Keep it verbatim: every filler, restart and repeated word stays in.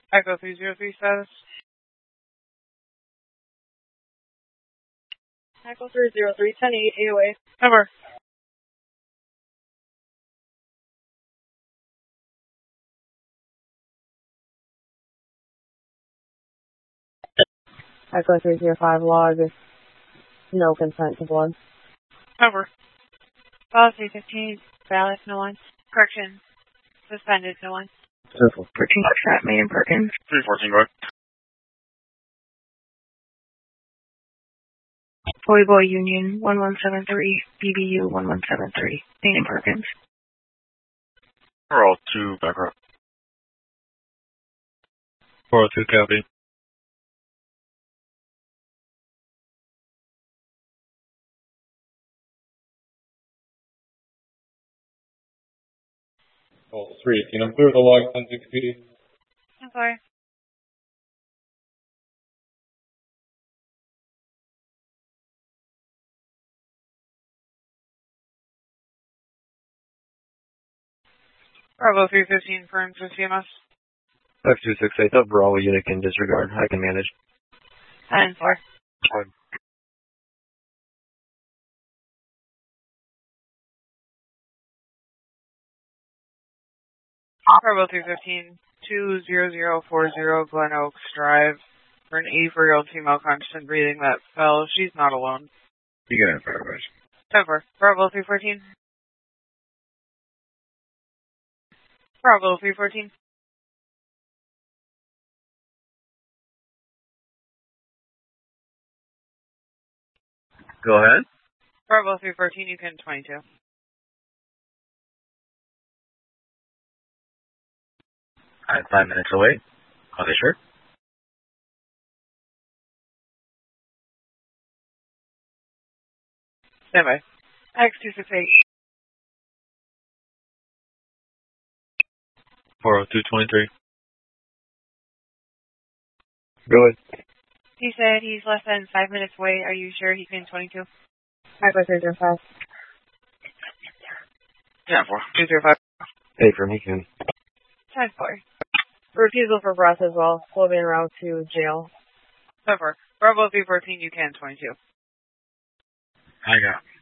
Echo three zero three status. Echo three zero three, ten eight, eight oh eight. Over. Echo three zero five, log. No consent to blood. Over. Policy fifteen, valid, no one. Correction, suspended, no one. Circle. thirteen Foxtrot, Main and Perkins. three fourteen, go ahead. Boy Boy Union, one one seven three, B B U one one seven three, Main and Perkins. We're all two back row. four oh two, copy. Oh, three eighteen. I'm clear with the log, ten six P D. I'm sorry. Bravo three fifteen, firm for C M S. F two six eight, overall unit can disregard. I can manage. ten four. Bravo three fifteen, two zero zero four zero Glen Oaks Drive. For an eighty-four-year-old female constant breathing that fell. She's not alone. You get in, Firebase. Over. Bravo three fourteen. Bravo three fourteen. Go ahead. Bravo three fourteen, you can twenty-two. Alright, five minutes away. Okay, sure. Stand by. X two six eight. four oh two, twenty-three. Go ahead. He said he's less than five minutes away. Are you sure he can twenty-two? Echo three zero five. Yeah, four. two zero five. Hey, from he can. ten four. Refusal for breath as well. Fluvian route to jail. Over. Bravo three fourteen, you can twenty-two. I got